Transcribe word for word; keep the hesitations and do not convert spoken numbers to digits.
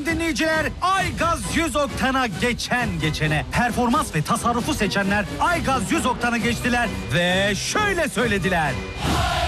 sayın dinleyiciler. Aygaz yüz oktana geçen geçene. Performans ve tasarrufu seçenler Aygaz yüz oktana geçtiler ve şöyle söylediler.